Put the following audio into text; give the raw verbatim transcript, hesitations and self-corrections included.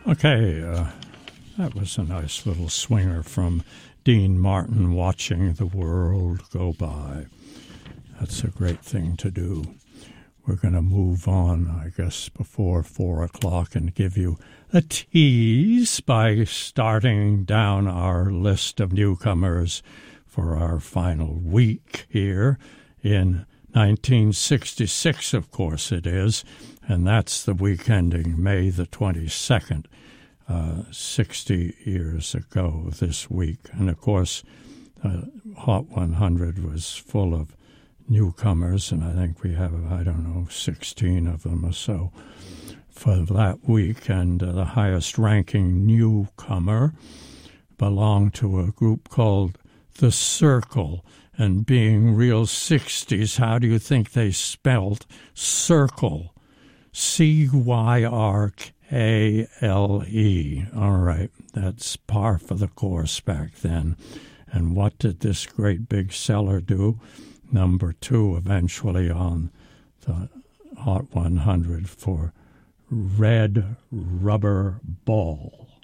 Okay, uh, that was a nice little swinger from Dean Martin, Watching the World Go By. That's a great thing to do. We're going to move on, I guess, before four o'clock and give you a tease by starting down our list of newcomers for our final week here in nineteen sixty-six, of course it is, and that's the week ending May the twenty-second, uh, sixty years ago this week. And, of course, uh, Hot one hundred was full of newcomers, and I think we have, I don't know, sixteen of them or so for that week. And uh, the highest-ranking newcomer belonged to a group called The Circle. And being real sixties, how do you think they spelled circle? C Y R K L E. All right, that's par for the course back then. And what did this great big seller do? Number two eventually on the Hot one hundred for Red Rubber Ball.